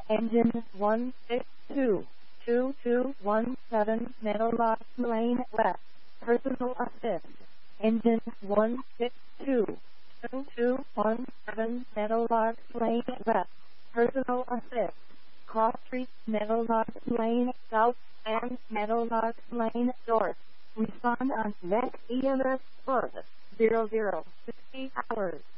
Engine 162-2217 Meadowlark Lane West. Personal assist. Engine 162-2217 Meadowlark Lane West. Personal assist. Cross Street, Meadowlark Lane South, and Meadowlark Lane North. Respond on net EMS service 0060 hours.